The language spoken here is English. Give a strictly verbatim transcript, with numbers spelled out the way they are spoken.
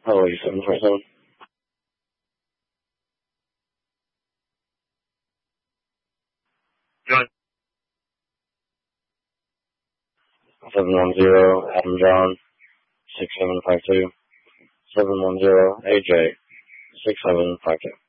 Hello, you seven four seven. John. seven one zero, Adam John, six seven five two. seven one zero, A J, six seven five two.